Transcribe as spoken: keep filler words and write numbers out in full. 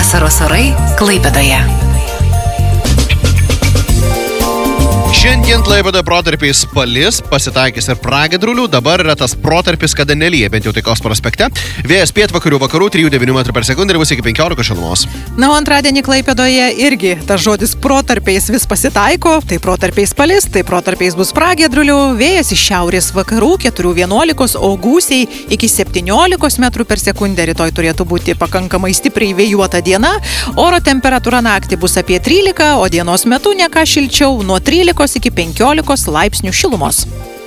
Vasaros orai Klaipėdoje. Šiandien Klaipėdoje protarpiais palis, pasitaikys ir pragiedrulių, dabar yra tas protarpis, kada nelyja, bent jau Taikos prospekte. Vėjas pietvakarių vakarų trijų devynių metrų per sekundę ir bus iki penkiolikos šilumos. Na, o antradienį Klaipėdoje irgi tas žodis protarpiais vis pasitaiko, tai protarpiais palis, tai protarpiais bus pragiedrulių, vėjas iš šiaurės vakarų keturių vienuolikos, o gūsiai iki septyniolikos metrų per sekundę. Rytoj turėtų būti pakankamai stipriai vėjuota diena, oro temperatūra naktį bus apie trylika, o dienos metu ne ką šilčiau nuo trylikos iki penkiolikos laipsnių šilumos.